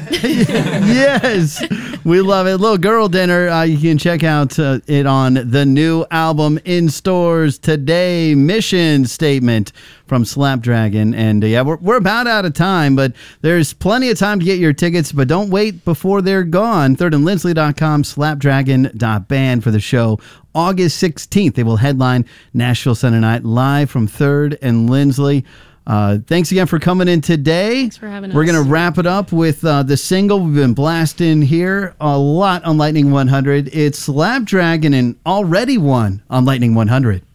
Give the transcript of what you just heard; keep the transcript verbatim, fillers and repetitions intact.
Yes, we love it. Little Girl Dinner. Uh, you can check out uh, it on the new album in stores today. Mission Statement from Slapdragon. And uh, yeah, we're, we're about out of time, but there's plenty of time to get your tickets, but don't wait before they're gone. third and lindsley dot com, slapdragon dot band for the show. August sixteenth, they will headline Nashville Sunday Night live from third and Lindsley. Uh, thanks again for coming in today. Thanks for having us. We're going to wrap it up with uh, the single we've been blasting here a lot on Lightning one hundred. It's Slapdragon and already won on Lightning one hundred.